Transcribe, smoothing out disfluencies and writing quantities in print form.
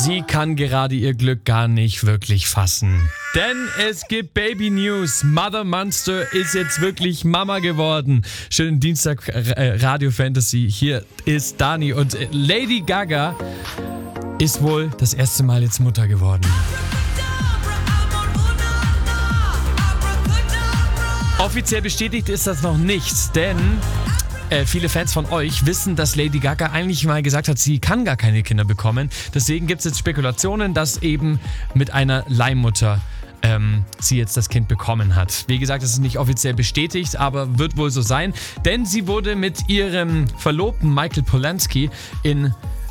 Sie kann gerade ihr Glück gar nicht wirklich fassen. Denn es gibt Baby News. Mother Monster ist jetzt wirklich Mama geworden. Schönen Dienstag, Radio Fantasy. Hier ist Dani und Lady Gaga ist wohl das erste Mal jetzt Mutter geworden. Offiziell bestätigt ist das noch nicht, denn viele Fans von euch wissen, dass Lady Gaga eigentlich mal gesagt hat, sie kann gar keine Kinder bekommen. Deswegen gibt es jetzt Spekulationen, dass eben mit einer Leihmutter sie jetzt das Kind bekommen hat. Wie gesagt, es ist nicht offiziell bestätigt, aber wird wohl so sein, denn sie wurde mit ihrem Verlobten Michael Polansky in